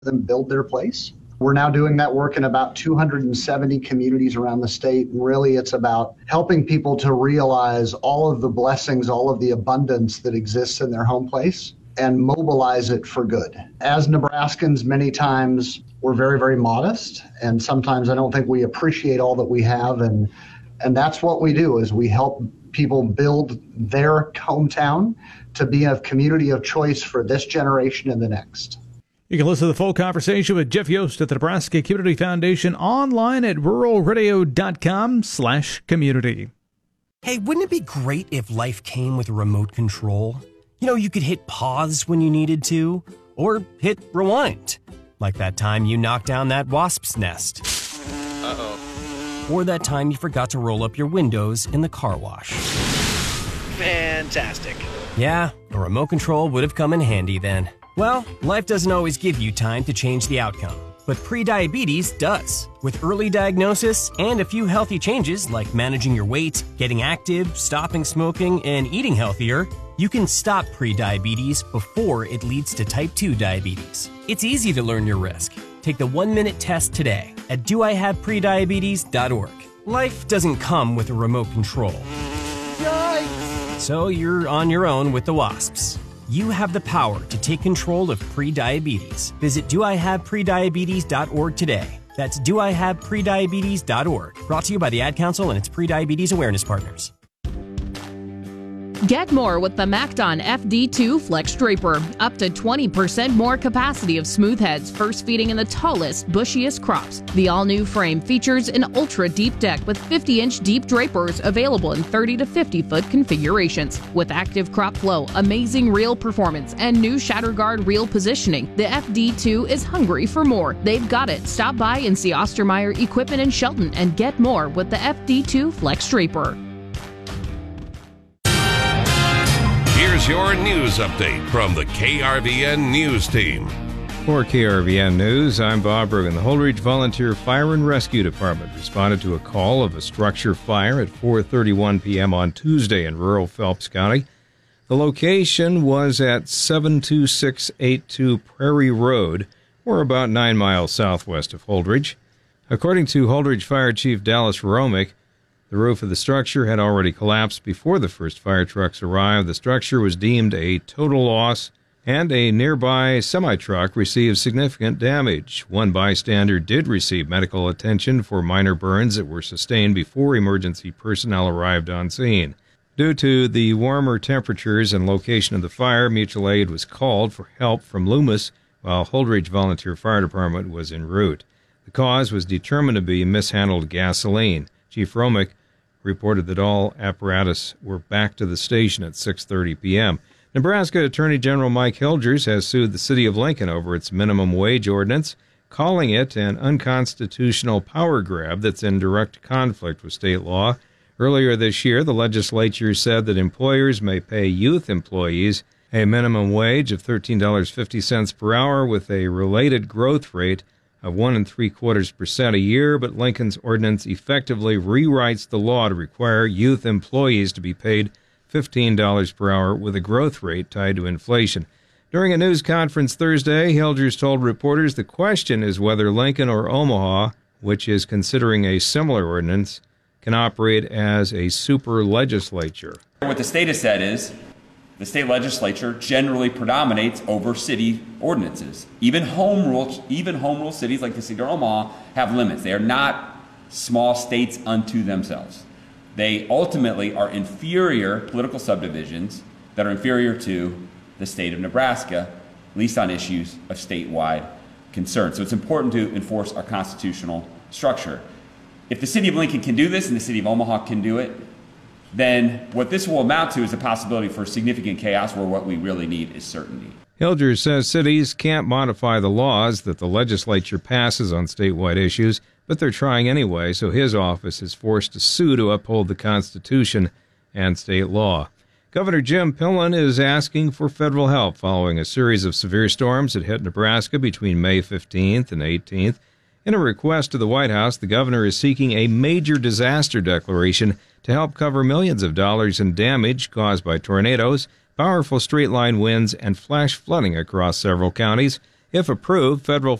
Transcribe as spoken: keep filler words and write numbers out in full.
them build their place. We're now doing that work in about two hundred seventy communities around the state. And really, it's about helping people to realize all of the blessings, all of the abundance that exists in their home place and mobilize it for good. As Nebraskans, many times we're very, very modest. And sometimes I don't think we appreciate all that we have. And, and that's what we do, is we help people build their hometown to be a community of choice for this generation and the next. You can listen to the full conversation with Jeff Yost at the Nebraska Community Foundation online at rural radio dot com slash community. Hey, wouldn't it be great if life came with a remote control? You know, you could hit pause when you needed to, or hit rewind, like that time you knocked down that wasp's nest. Uh-oh. Or that time you forgot to roll up your windows in the car wash. Fantastic. Yeah, a remote control would have come in handy then. Well, life doesn't always give you time to change the outcome, but prediabetes does. With early diagnosis and a few healthy changes like managing your weight, getting active, stopping smoking, and eating healthier, you can stop prediabetes before it leads to type two diabetes. It's easy to learn your risk. Take the one-minute test today at do I have prediabetes dot org. Life doesn't come with a remote control. Yikes! So you're on your own with the wasps. You have the power to take control of prediabetes. Visit do I have prediabetes dot org today. That's do I have prediabetes dot org. Brought to you by the Ad Council and its prediabetes awareness partners. Get more with the MacDon F D two Flex Draper. Up to twenty percent more capacity of smooth heads, first feeding in the tallest, bushiest crops. The all-new frame features an ultra-deep deck with fifty-inch deep drapers available in thirty to fifty foot configurations. With active crop flow, amazing reel performance, and new shatter guard reel positioning, the F D two is hungry for more. They've got it. Stop by and see Ostermeyer Equipment in Shelton and get more with the F D two Flex Draper. Here's your news update from the K R V N News Team. For K R V N News, I'm Bob Bergen. The Holdridge Volunteer Fire and Rescue Department responded to a call of a structure fire at four thirty-one p.m. on Tuesday in rural Phelps County. The location was at seven two six eight two Prairie Road, or about nine miles southwest of Holdridge. According to Holdridge Fire Chief Dallas Romick, the roof of the structure had already collapsed before the first fire trucks arrived. The structure was deemed a total loss, and a nearby semi-truck received significant damage. One bystander did receive medical attention for minor burns that were sustained before emergency personnel arrived on scene. Due to the warmer temperatures and location of the fire, mutual aid was called for help from Loomis, while Holdridge Volunteer Fire Department was en route. The cause was determined to be mishandled gasoline. Chief Romick reported that all apparatus were back to the station at six thirty p.m. Nebraska Attorney General Mike Hilgers has sued the city of Lincoln over its minimum wage ordinance, calling it an unconstitutional power grab that's in direct conflict with state law. Earlier this year, the legislature said that employers may pay youth employees a minimum wage of thirteen dollars and fifty cents per hour with a related growth rate of one and three quarters percent a year, but Lincoln's ordinance effectively rewrites the law to require youth employees to be paid fifteen dollars per hour with a growth rate tied to inflation. During a news conference Thursday, Hilgers told reporters the question is whether Lincoln or Omaha, which is considering a similar ordinance, can operate as a super legislature. What the state has said is the state legislature generally predominates over city ordinances. Even home rule, even home rule cities like the city of Omaha have limits. They are not small states unto themselves. They ultimately are inferior political subdivisions that are inferior to the state of Nebraska, at least on issues of statewide concern. So it's important to enforce our constitutional structure. If the city of Lincoln can do this and the city of Omaha can do it, then what this will amount to is a possibility for significant chaos where what we really need is certainty. Hilgers says cities can't modify the laws that the legislature passes on statewide issues, but they're trying anyway, so his office is forced to sue to uphold the Constitution and state law. Governor Jim Pillen is asking for federal help following a series of severe storms that hit Nebraska between May fifteenth and eighteenth. In a request to the White House, the governor is seeking a major disaster declaration to help cover millions of dollars in damage caused by tornadoes, powerful straight-line winds, and flash flooding across several counties. If approved, federal